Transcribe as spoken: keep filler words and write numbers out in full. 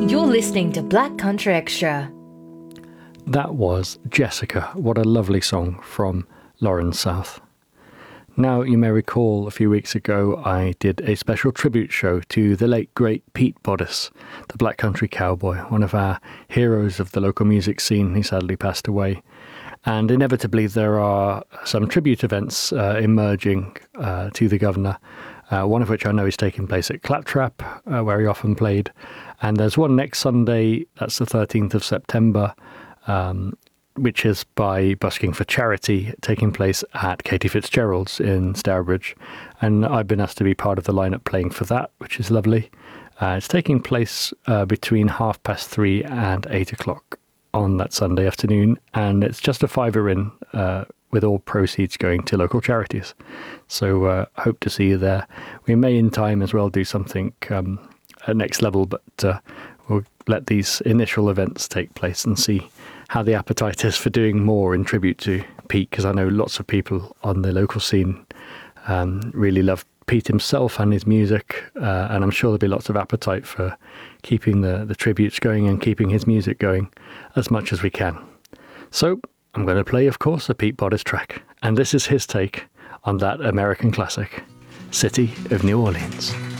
You're listening to Black Country Extra. That was Jessica. What a lovely song from Lauren South. Now, you may recall a few weeks ago I did a special tribute show to the late great Pete Bodice, the Black Country Cowboy, one of our heroes of the local music scene. He sadly passed away. And inevitably there are some tribute events uh, emerging uh, to the Governor, uh, one of which I know is taking place at Claptrap, uh, where he often played. And there's one next Sunday, that's the thirteenth of September, um, which is by Busking for Charity, taking place at Katie Fitzgerald's in Stourbridge. And I've been asked to be part of the lineup playing for that, which is lovely. Uh, it's taking place uh, between half past three and eight o'clock on that Sunday afternoon, and it's just a fiver in, uh, with all proceeds going to local charities. So uh, hope to see you there. We may in time as well do something um, at Next Level, but uh, we'll let these initial events take place and see how the appetite is for doing more in tribute to Pete, because I know lots of people on the local scene um, really love Pete himself and his music, uh, and I'm sure there'll be lots of appetite for keeping the, the tributes going and keeping his music going as much as we can. So I'm going to play, of course, a Pete Bodice track, and this is his take on that American classic, City of New Orleans.